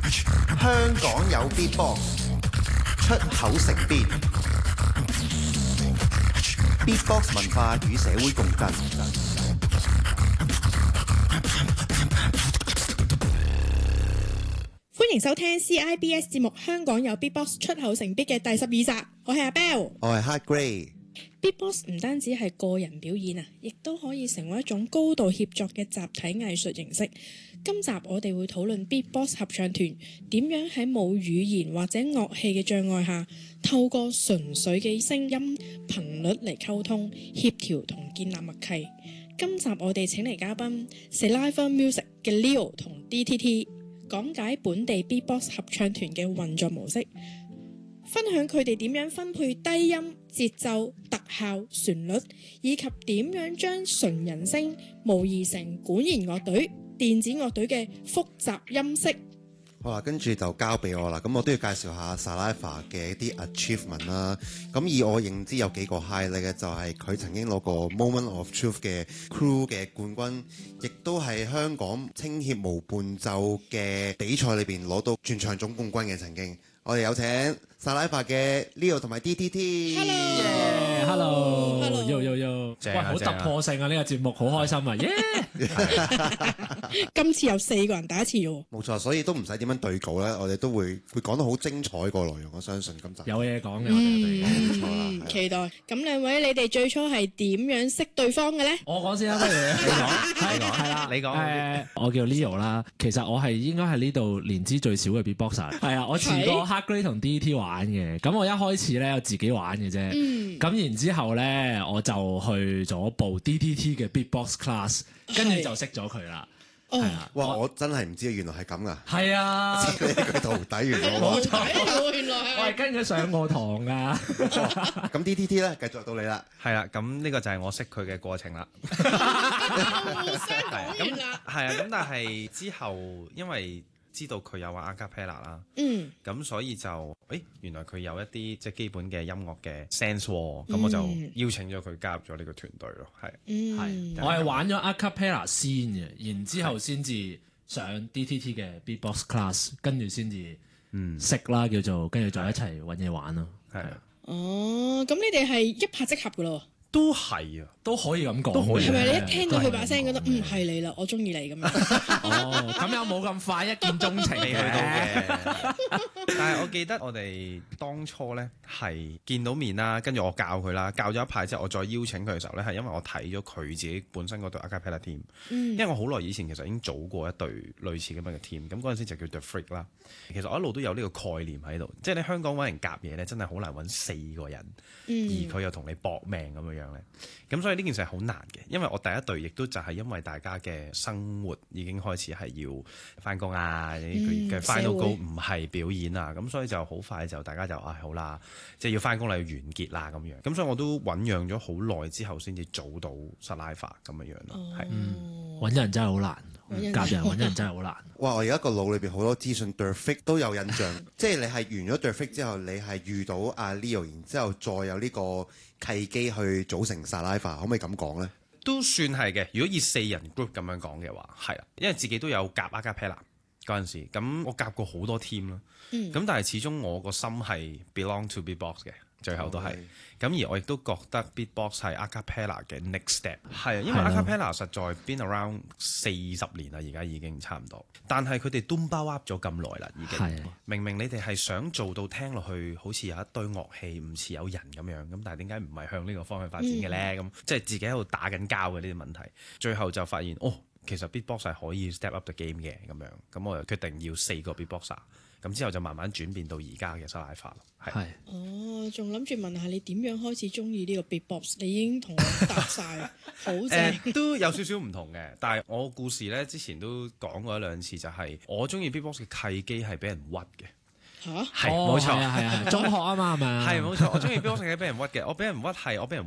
香港有 Beatbox， 出口成邊。Beatbox 文化與社會共振。 歡迎收聽 CIBS 節目《香港有 Beatbox 出口成必》嘅第12集，我係阿 Bell， 我係 Hard Grey。 Beatbox 唔單止係個人表演啊，亦都可以成為一種高度協作嘅集體藝術形式。今集我哋會討論 Beatbox 合唱團點樣喺冇語言或者樂器嘅障礙下，透過純粹嘅聲音頻率嚟溝通、協調同建立默契。今集我哋請嚟嘉賓 Saliva Music 嘅 Leo 同 DTT， 講解本地 Beatbox 合唱團嘅運作模式，分享佢哋點樣分配低音、節奏、特效、旋律，以及點樣將純人聲模擬成管弦樂隊、電子樂隊嘅複雜音色。 好啦，跟住就交俾我啦。咁我都要介紹下 Saliva 嘅一啲 achievement 啦。咁以我認知有幾個 highlight 嘅，就係佢曾經攞過 Moment of Truth 嘅 Crew 嘅冠軍，亦都係香港青協無伴奏嘅比賽裏邊攞到全場總冠軍嘅曾經。我哋有請 Saliva 嘅 Leo 同埋 DTT。 Hello， 喂，好突破性啊！呢個節目好開心啊！耶！ 今次有4個人第一次喎。 冇錯，所以都唔使點樣對稿咧，我哋都會講得好精彩個內容。我相信今集有嘢講嘅，我哋冇錯啦。 期待。咁兩位，你哋最初係點樣識對方嘅咧？ 我講先啦，不如你講，係啦，你講。我叫 Leo 啦，其實我係應該係呢度年資最少嘅 Beatboxer。係啊，我遲過 Hard Grey 同 DTT 玩嘅。咁我一開始咧，我自己玩嘅啫。咁然之後咧，我就去咗報 DTT 嘅 Beatbox class， 跟住就識咗佢啦。係啊！ 哇！我真係唔知原來係咁噶。 係啊！ 你係佢徒弟原來。 冇錯， 原來我係跟佢上過堂噶。 咁 DTT 咧，繼續到你啦。 係啦，咁呢個就係我識佢嘅過程啦。 互相講完啦。 係啊，咁但係之後因為知道佢有玩 acapella 啦，咁所以就原來佢有一啲即係基本嘅音樂嘅 sense 喎，咁我就邀請咗佢加入咗呢個團隊咯，係， 我係玩咗 acapella 先嘅，然之後先至上 DTT 嘅 Beatbox class， 跟住先至識啦，叫做跟住再一齊揾嘢玩咯，係。 哦，咁你哋係一拍即合噶咯？ 都係啊， 都可以咁講。 係咪你一聽到佢把聲覺得係你啦，我中意你咁樣？ 哦，咁又冇咁快一見鍾情未去到嘅。但係我記得我哋當初咧係見到面啦，跟住我教佢啦，教咗一排之後，我再邀請佢嘅時候咧，係因為我睇咗佢自己本身嗰隊 acapella team，因為我好耐以前其實已經組過一隊類似咁樣嘅 team，咁嗰陣時就叫 The Freak 啦。其實我一路都有呢個概念喺度，即係你香港揾人夾嘢咧，真係好難揾4個人，而佢又同你搏命咁樣咧，咁所以呢件事係好難嘅，因為我第一隊亦都就係因為大家嘅生活已經開始係要翻工啊，佢嘅 final goal 唔係表演啊，咁所以就好快就大家就好啦，即係要翻工啦，要完結啦咁樣，咁所以我都醖釀咗好耐之後先至組到 Saliva 咁樣咯，係， 揾人真係好難。夾人揾人真係好難。 哇！我而家個腦裏邊好多資訊 The Freak 都有印象，即係你係完咗 The Freak 之後，你係遇到阿 Leo， 然之後再有呢個契機去組成 Saliva， 可唔可以咁講咧？ 都算係嘅。如果以4人 group 咁樣講嘅話，係啦，因為自己都有夾 acapella 嗰陣時，咁我夾過好多 team 啦。咁但係始終我個心係 belong to Beatbox 嘅。最後都係，咁而我亦都覺得 Beatbox 係 acapella 嘅 next step， 係啊，因為 acapella 實在 been around 40年啦，而家已經差唔多。但係佢哋都包噏咗咁耐啦，已經。明明你哋係想做到聽落去好似有一堆樂器，唔似有人咁樣，咁但係點解唔係向呢個方向發展嘅咧？咁即係自己喺度打緊交嘅呢啲問題，最後就發現其實 Beatbox 係可以 step up the game 嘅咁樣，咁我就決定要4個 Beatboxer。咁之後就慢慢轉變到而家嘅 Saliva 咯，係。 哦，仲諗住問下你點樣開始中意呢個 Beatbox？ 你已經同我答晒，好正。 都有少少唔同嘅，但係我故事咧之前都講過1、2次，就係我中意 Beatbox 嘅契機係俾人屈嘅。 嚇？ 係冇錯， 係中學啊嘛係咪？ 係冇錯，我中意 Beatbox 係俾人屈嘅。我俾人屈係我俾人